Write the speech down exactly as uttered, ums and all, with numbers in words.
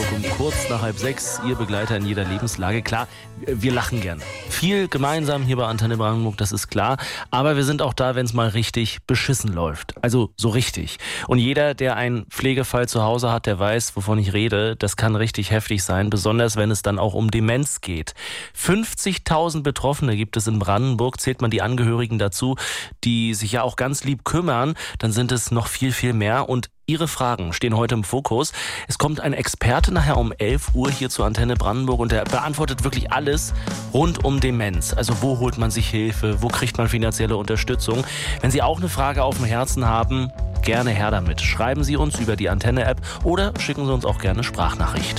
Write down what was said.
Brandenburg um kurz nach halb sechs. Ihr Begleiter in jeder Lebenslage. Klar, wir lachen gern. Viel gemeinsam hier bei Antenne Brandenburg, das ist klar. Aber wir sind auch da, wenn es mal richtig beschissen läuft. Also so richtig. Und jeder, der einen Pflegefall zu Hause hat, der weiß, wovon ich rede. Das kann richtig heftig sein, besonders wenn es dann auch um Demenz geht. fünfzigtausend Betroffene gibt es in Brandenburg. Zählt man die Angehörigen dazu, die sich ja auch ganz lieb kümmern, dann sind es noch viel, viel mehr. Und Ihre Fragen stehen heute im Fokus. Es kommt ein Experte nachher um elf Uhr hier zur Antenne Brandenburg und der beantwortet wirklich alles rund um Demenz. Also wo holt man sich Hilfe, wo kriegt man finanzielle Unterstützung? Wenn Sie auch eine Frage auf dem Herzen haben, gerne her damit. Schreiben Sie uns über die Antenne-App oder schicken Sie uns auch gerne Sprachnachricht.